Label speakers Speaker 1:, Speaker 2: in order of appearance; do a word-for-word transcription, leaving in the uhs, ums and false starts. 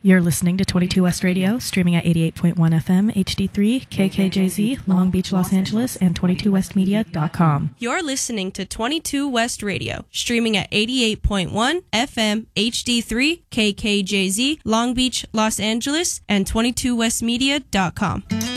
Speaker 1: You're listening to twenty-two West Radio, streaming at eighty-eight point one F M, H D three, K K J Z, Long Beach, Los Angeles, and twenty-two west media dot com.
Speaker 2: You're listening to twenty-two West Radio, streaming at eighty-eight point one F M, H D three, K K J Z, Long Beach, Los Angeles, and twenty-two west media dot com.